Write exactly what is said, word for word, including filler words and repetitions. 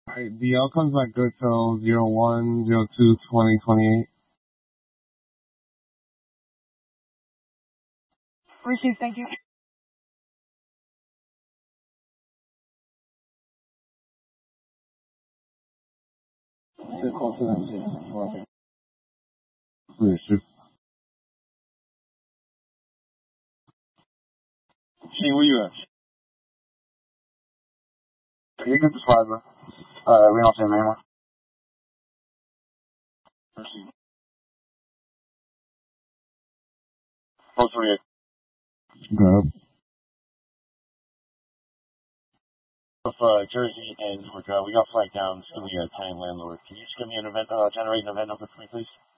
Alright, the outcome's not good till zero one, zero two, twenty twenty-eight. Received, thank you. Sit close to that shit. Received. Shane, where you at? You get the fiber. Uh, we don't see him anymore. Received. Close forty-eight. Good. Of uh, Jersey and Newark, uh, we got flagged down. It's gonna be a Italian landlord. Can you just give me an event, uh, generate an event number for me, please?